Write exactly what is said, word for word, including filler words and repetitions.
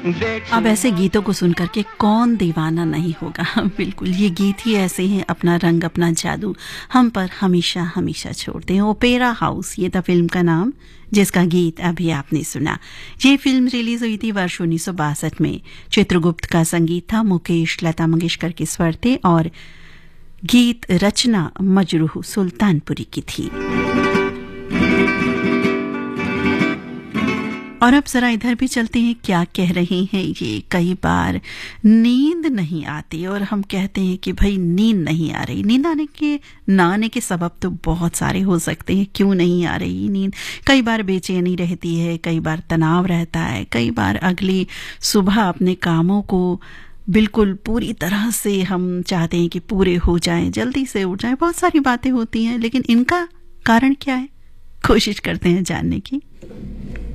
अब ऐसे गीतों को सुन करके कौन दीवाना नहीं होगा। बिल्कुल, ये गीत ही ऐसे हैं, अपना रंग अपना जादू हम पर हमेशा हमेशा छोड़ते हैं। ओपेरा हाउस, ये था फिल्म का नाम जिसका गीत अभी आपने सुना। ये फिल्म रिलीज हुई थी वर्ष उन्नीस सौ बासठ में। चित्रगुप्त का संगीत था, मुकेश लता मंगेशकर के स्वर थे और गीत रचना मजरूह सुल्तानपुरी की थी। और अब जरा इधर भी चलते हैं, क्या कह रहे हैं ये। कई बार नींद नहीं आती और हम कहते हैं कि भाई नींद नहीं आ रही। नींद आने के ना आने के सबब तो बहुत सारे हो सकते हैं, क्यों नहीं आ रही नींद। कई बार बेचैनी रहती है, कई बार तनाव रहता है, कई बार अगली सुबह अपने कामों को बिल्कुल पूरी तरह से हम चाहते हैं कि पूरे हो जाएं, जल्दी से उठ जाएं। बहुत सारी बातें होती हैं, लेकिन इनका कारण क्या है, कोशिश करते हैं जानने की।